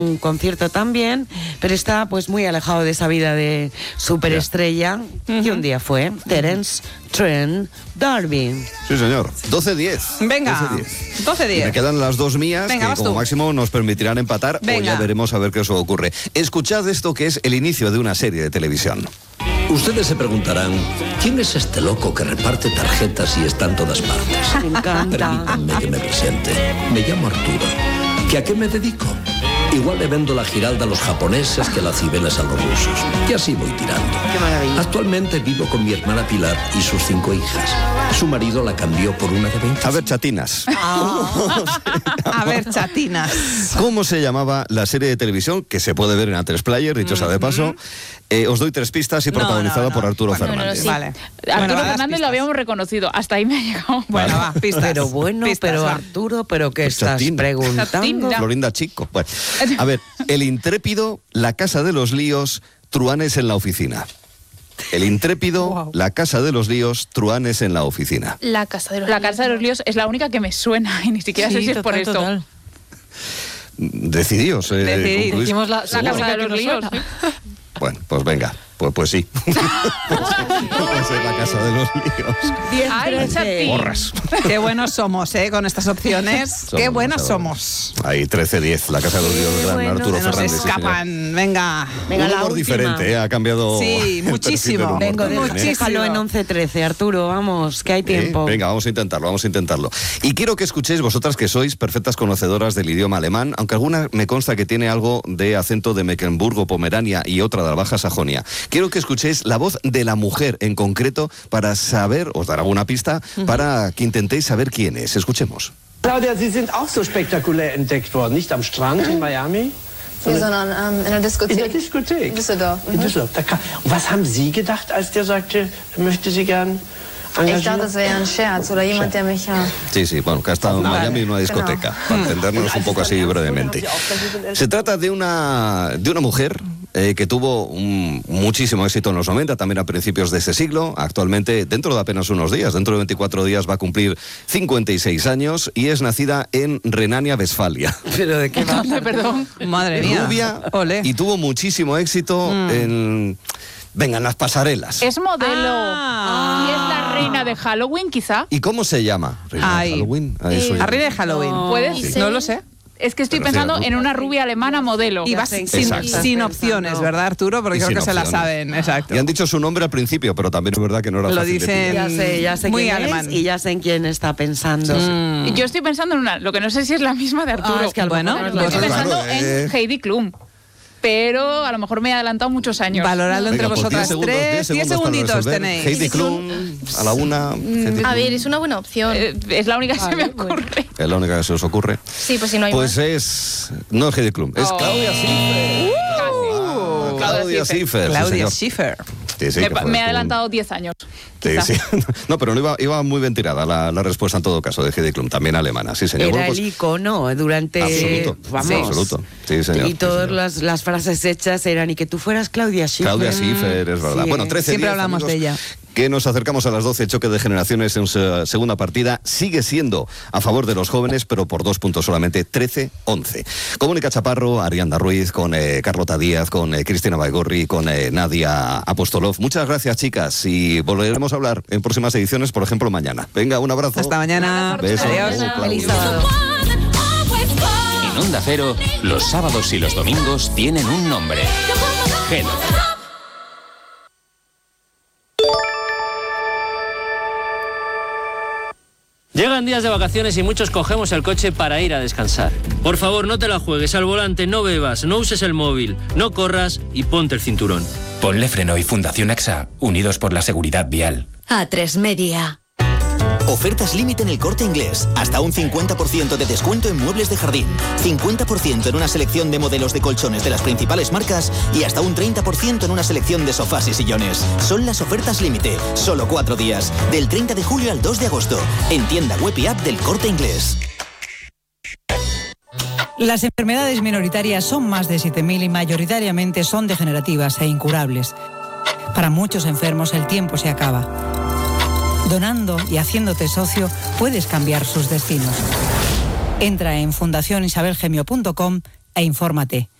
un concierto también, pero está pues muy alejado de esa vida de superestrella que un día fue Terence Trent D'Arby. Sí, señor. 12-10. Venga, 12-10. Y me quedan las dos mías, venga, que como tú. máximo nos permitirán empatar, venga. o ya veremos a ver qué os ocurre. Escuchad esto, que es el inicio de una serie de televisión. Ustedes se preguntarán, ¿quién es este loco que reparte tarjetas y está en todas partes? Me encanta. Permítanme que me presente. Me llamo Arturo. ¿Que a qué me dedico? Igual le vendo la giralda a los japoneses que la cibeles a los rusos. Y así voy tirando. Qué maravilla. Actualmente vivo con mi hermana Pilar y sus 5 hijas. Su marido la cambió por una de 20. A ver, chatinas. A ver, chatinas. ¿Cómo se llamaba la serie de televisión que se puede ver en A3 Player, dicho sea de paso? Os doy 3 pistas y protagonizada por Arturo Fernández. sí. Vale. Arturo das Fernández pistas. lo habíamos reconocido. Hasta ahí me ha llegado. Bueno, va, pistas. Pero bueno, Pistas, pero va. Arturo, ¿pero qué Pues estás chatina. preguntando? Chatina. Florinda Chico. Bueno, a ver, El Intrépido, La Casa de los Líos, Truanes en la Oficina. El Intrépido, Wow. La Casa de los Líos, Truanes en la Oficina. La Casa de los Líos es la única que me suena y ni siquiera sé si es por esto. Decidíos. concluís. Dijimos la La Casa de los Líos. Bueno, pues venga, pues sí. Pues es La Casa de los Líos. 10, Ay, 13. Chatín. Borras. Qué buenos somos, con estas opciones. Qué buenas demasiado somos. Ahí, 13-10, La Casa de los Líos, gran bueno, Arturo Se nos Fernández. sí, señor. escapan, venga. Venga, Un la humor última. diferente, ha cambiado. Sí, el perfil muchísimo. del humor Vengo, también, muchísimo. déjalo en 11-13, Arturo, vamos, que hay tiempo. Venga, vamos a intentarlo. Y quiero que escuchéis, vosotras que sois perfectas conocedoras del idioma alemán, aunque alguna me consta que tiene algo de acento de Mecklenburgo, Pomerania y otra de la Baja Sajonia. Quiero que escuchéis la voz de la mujer en concreto para saber, os daré alguna pista, para que intentéis saber quién es. Escuchemos. Claudia, Sie sind auch so spektakulär entdeckt worden, nicht am Strand in Miami? Nee, sondern in der Diskothek. In der Diskothek. In Düsseldorf. In Düsseldorf. Und was haben Sie gedacht, als der sagte, er möchte Sie gern engagieren? Ich dachte, das wäre ein Scherz oder jemand, der mich... Sí, bueno, que ha estado en Miami en una discoteca, para entendernos un poco así brevemente. Se trata de una mujer que tuvo muchísimo éxito en los 90, también a principios de ese siglo. Actualmente, dentro de apenas unos días, dentro de 24 días, va a cumplir 56 años y es nacida en Renania-Westfalia. ¿Pero de qué va? Perdón. Madre mía. Rubia, Ole. y tuvo muchísimo éxito en las pasarelas. Es modelo. Ah. Y es la reina de Halloween, quizá. ¿Y cómo se llama? ¿Reina de Ay. Halloween? A eso ya. Arriba de Halloween. ¿Puedes? No lo sé. Es que estoy Pero pensando sí, en una rubia alemana modelo. Y vas sé, sin, exacto. sin opciones, ¿verdad, Arturo? Porque Y creo sin que se la opciones. saben. Exacto. Y han dicho su nombre al principio, pero también es verdad que no era Lo fácil de dicen- pillar. Ya sé Muy quién alemán. es y ya sé en quién está pensando. Y yo estoy pensando en una, lo que no sé si es la misma de Arturo. Ah, es que a lo Bueno, mejor Yo estoy Pues pensando claro, en Heidi Klum. Pero a lo mejor me he adelantado muchos años. Valoradlo entre Venga, pues vosotras 10 segundos, 3. 10 para segunditos resolver. tenéis. Heidi Klum, a la una. Heidi A Klum. ver, es una buena opción. Es la única que se me Vale, bueno. ocurre. Es la única que se os ocurre. Sí, pues si no hay Pues más. no es Heidi Klum, es Oh. Claudia Schiffer. Claudia Schiffer. sí, Claudia señor. Schiffer. Sí, sí, que fue Me he un- adelantado 10 años. Sí, quizá. sí. No, pero no iba muy bien tirada la respuesta en todo caso de Heidi Klum, también alemana, sí, señor. Era Bueno, pues, el icono durante... absoluto, Vamos. absoluto. Sí, señor. Y todas Sí, señor. las frases hechas eran y que tú fueras Claudia Schiffer. Claudia Schiffer, es verdad. Sí, Bueno, 13 Siempre 10, hablamos amigos, de ella. Que nos acercamos a las 12, choque de generaciones en su segunda partida. Sigue siendo a favor de los jóvenes, pero por 2 puntos solamente, 13-11. Con Mónica Chaparro, Arianda Ruiz, con Carlota Díaz, con Cristina Baigorri, con Nadia Apostolov. Muchas gracias, chicas, y volveremos a hablar en próximas ediciones, por ejemplo, mañana. Venga, un abrazo. Hasta mañana. Besos. Adiós. Claudia. Feliz sábado. En Onda Cero, los sábados y los domingos tienen un nombre. Hello. Llegan días de vacaciones y muchos cogemos el coche para ir a descansar. Por favor, no te la juegues al volante, no bebas, no uses el móvil, no corras y ponte el cinturón. Ponle Freno y Fundación AXA, unidos por la seguridad vial. A3 Media. Ofertas límite en El Corte Inglés. Hasta un 50% de descuento en muebles de jardín. 50% en una selección de modelos de colchones de las principales marcas y hasta un 30% en una selección de sofás y sillones. Son las ofertas límite. Solo 4 días. Del 30 de julio al 2 de agosto. En tienda web y app del Corte Inglés. Las enfermedades minoritarias son más de 7.000 y mayoritariamente son degenerativas e incurables. Para muchos enfermos el tiempo se acaba. Donando y haciéndote socio puedes cambiar sus destinos. Entra en fundacionisabelgemio.com e infórmate.